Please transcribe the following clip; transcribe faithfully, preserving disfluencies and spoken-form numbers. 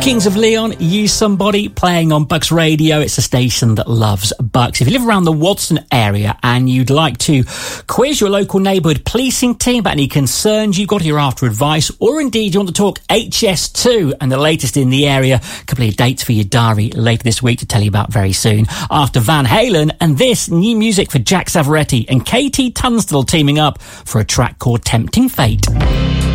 Kings of Leon, Use Somebody, playing on Bucks Radio. It's a station that loves Bucks. If you live around the Watson area and you'd like to quiz your local neighbourhood policing team about any concerns you've got, you're after advice, or indeed you want to talk H S two and the latest in the area, a couple of dates for your diary later this week to tell you about very soon. After Van Halen and this, new music for Jack Savaretti and Katie Tunstall teaming up for a track called Tempting Fate.